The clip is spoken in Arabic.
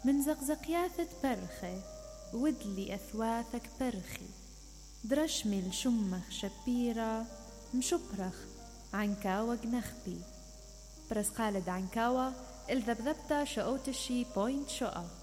من زقزقياثة برخي ودلي أثواثك برخي درشمي الشمخ شبيرة مشبرخ عنكاوة جنخبي برس خالد عنكاوة الذبذبتا شقوتشي بوينت شقا.